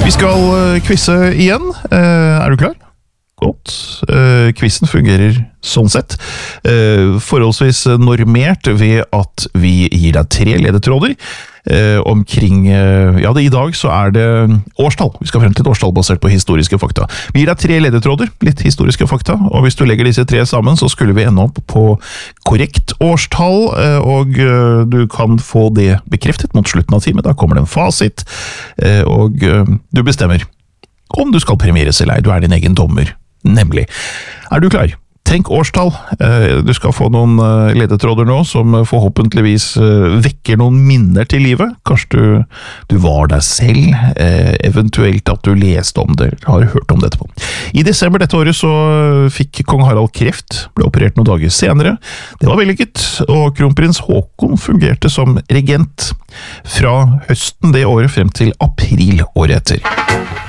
Vi skal quizze igjen. Er du klar? Godt. Quizen fungerer sånn sett. Forholdsvis normert ved at vi gir deg 3 ledetråder omkring, i dag så er det årstall. Vi skal frem til et årstall basert på historiske fakta. Vi gir deg 3 ledetråder, litt historiske fakta, og hvis du legger disse 3 sammen, så skulle vi ende opp på korrekt årstall, og du kan få det bekreftet mot slutten av timen. Da kommer det en fasit, og du bestemmer om du skal premieres eller ei. Du er din egen dommer, nemlig. Er du klar? Tenk årstall. Du skal få noen ledetråder nå som forhåpentligvis vekker noen minner til livet. Kanskje du var deg selv, eventuelt at du leste om det, har hørt om det etterpå. I desember dette året så fikk kong Harald kreft, ble operert noen dager senere. Det var vellykket, og kronprins Håkon fungerte som regent fra høsten det året frem til april året etter.